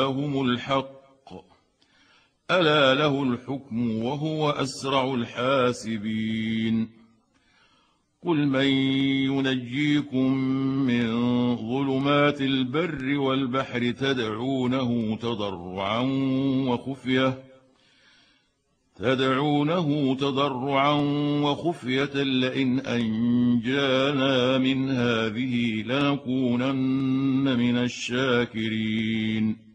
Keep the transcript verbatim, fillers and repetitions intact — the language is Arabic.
هم الحق ألا له الحكم وهو أسرع الحاسبين قل من ينجيكم من ظلمات البر والبحر تدعونه تضرعا وخفية تدعونه تضرعا وخفية لئن أنجانا من هذه لنكونن من الشاكرين